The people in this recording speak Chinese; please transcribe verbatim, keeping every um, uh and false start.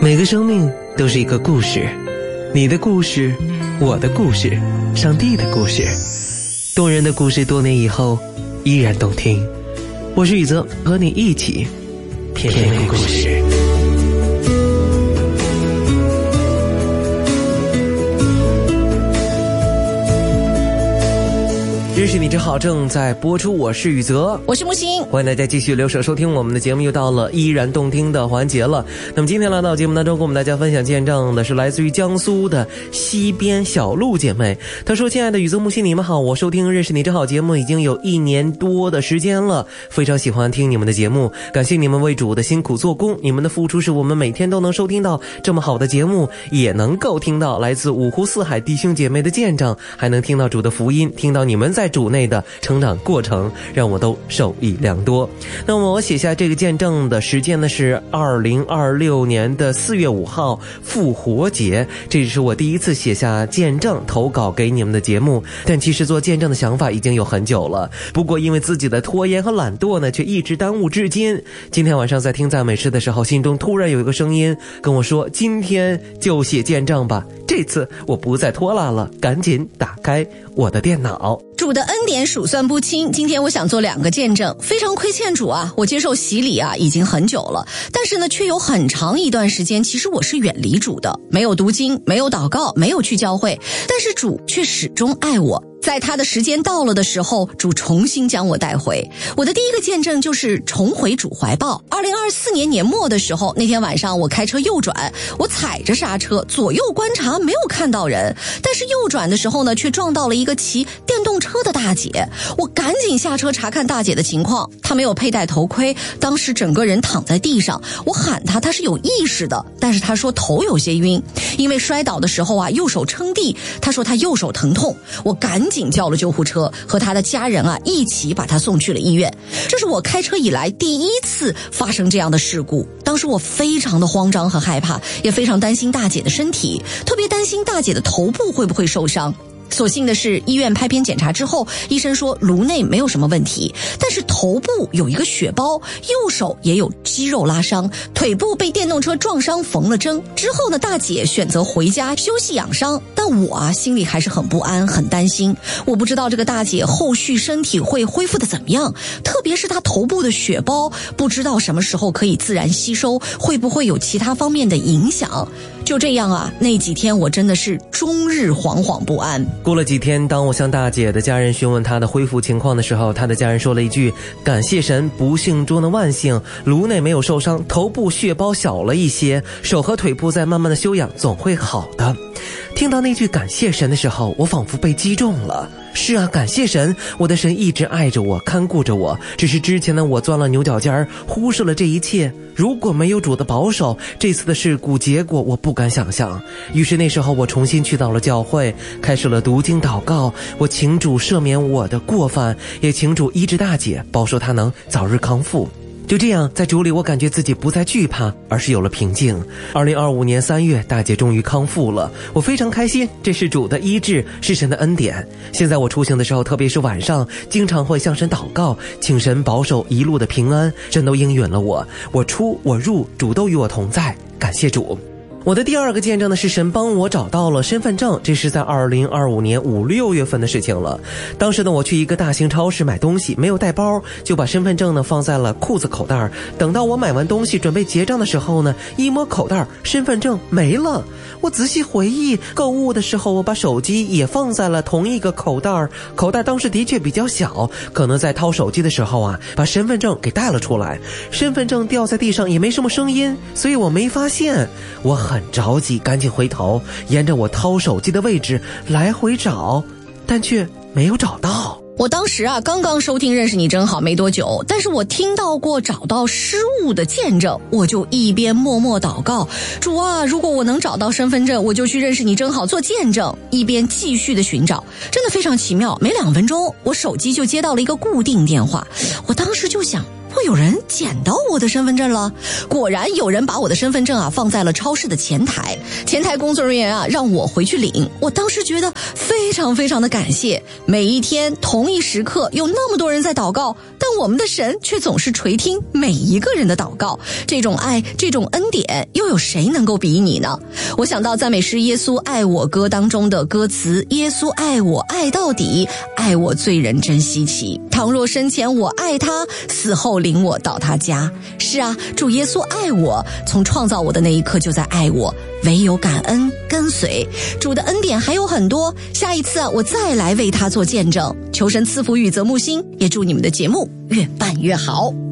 每个生命都是一个故事，你的故事，我的故事，上帝的故事，动人的故事，多年以后依然动听。我是宇泽，和你一起片片故事。认识你真好正在播出，我是宇泽， 我是木星， 欢迎大家继续留守收听我们的节目，又到了依然动听的环节了。那么今天来到节目当中跟我们大家分享见证的是来自于江苏的西边小鹿姐妹。她说：亲爱的宇泽木星，你们好，我收听认识你真好节目已经有一年多的时间了，非常喜欢听你们的节目，感谢你们为主的辛苦做工，你们的付出是我们每天都能收听到这么好的节目，也能够听到来自五湖四海弟兄姐妹的见证，还能听到主的福音，听到你们在主内的成长过程，让我都受益良多。那么我写下这个见证的时间呢是二零二六年的四月五号复活节，这是我第一次写下见证投稿给你们的节目，但其实做见证的想法已经有很久了，不过因为自己的拖延和懒惰呢，却一直耽误至今。今天晚上在听赞美诗的时候，心中突然有一个声音跟我说，今天就写见证吧，这次我不再拖拉了，赶紧打开我的电脑。 主的恩典数算不清，今天我想做两个见证。非常亏欠主啊，我接受洗礼啊已经很久了，但是呢却有很长一段时间其实我是远离主的，没有读经，没有祷告，没有去教会，但是主却始终爱我，在他的时间到了的时候，主重新将我带回。我的第一个见证就是重回主怀抱。二零二四年年末的时候，那天晚上我开车右转，我踩着刹车，左右观察，没有看到人，但是右转的时候呢，却撞到了一个骑电动车的大姐。我赶紧下车查看大姐的情况，她没有佩戴头盔，当时整个人躺在地上，我喊她，她是有意识的，但是她说头有些晕，因为摔倒的时候啊，右手撑地，她说她右手疼痛。我赶紧紧叫了救护车，和他的家人啊一起把他送去了医院。这是我开车以来第一次发生这样的事故，当时我非常的慌张和害怕，也非常担心大姐的身体，特别担心大姐的头部会不会受伤。所幸的是，医院拍片检查之后，医生说颅内没有什么问题，但是头部有一个血包，右手也有肌肉拉伤，腿部被电动车撞伤缝了针。之后呢，大姐选择回家休息养伤，但我啊心里还是很不安，很担心。我不知道这个大姐后续身体会恢复的怎么样，特别是她头部的血包，不知道什么时候可以自然吸收，会不会有其他方面的影响。就这样啊，那几天我真的是终日惶惶不安。 过了几天，当我向大姐的家人询问她的恢复情况的时候，她的家人说了一句，感谢神，不幸中的万幸，颅内没有受伤，头部血包小了一些，手和腿部在慢慢的休养，总会好的。听到那句感谢神的时候，我仿佛被击中了。是啊，感谢神，我的神一直爱着我，看顾着我，只是之前的我钻了牛角尖儿，忽视了这一切。如果没有主的保守，这次的事故结果我不敢想象。于是那时候我重新去到了教会，开始了读经祷告，我请主赦免我的过犯，也请主医治大姐，保守她能早日康复。就这样，在主里我感觉自己不再惧怕，而是有了平静。二零二五年三月，大姐终于康复了，我非常开心，这是主的医治，是神的恩典。现在我出行的时候，特别是晚上，经常会向神祷告，请神保守一路的平安，神都应允了我，我出我入，主都与我同在，感谢主。我的第二个见证呢，是神帮我找到了身份证，这是在二零二五年五六月份的事情了。当时呢，我去一个大型超市买东西，没有带包，就把身份证呢放在了裤子口袋。等到我买完东西准备结账的时候呢，一摸口袋，身份证没了。我仔细回忆，购物的时候我把手机也放在了同一个口袋，口袋当时的确比较小，可能在掏手机的时候啊，把身份证给带了出来。身份证掉在地上也没什么声音，所以我没发现。我很很着急，赶紧回头沿着我掏手机的位置来回找，但却没有找到。 我当时啊刚刚收听认识你真好没多久，但是我听到过找到失物的见证，我就一边默默祷告，主啊，如果我能找到身份证，我就去认识你真好做见证，一边继续的寻找。真的非常奇妙，没两分钟我手机就接到了一个固定电话，我当时就想，会有人捡到我的身份证了。果然有人把我的身份证啊放在了超市的前台，前台工作人员啊让我回去领。我当时觉得非常非常的感谢，每一天同一时刻有那么多人在祷告，但但我们的神却总是垂听每一个人的祷告。这种爱，这种恩典，又有谁能够比拟呢？我想到赞美诗《耶稣爱我歌》当中的歌词：耶稣爱我，爱到底，爱我罪人真稀奇。倘若生前我爱他，死后领我到他家。是啊，主耶稣爱我，从创造我的那一刻就在爱我，唯有感恩跟随。主的恩典还有很多，下一次啊，我再来为他做见证。求神赐福宇泽木星，也祝你们的节目越办越好。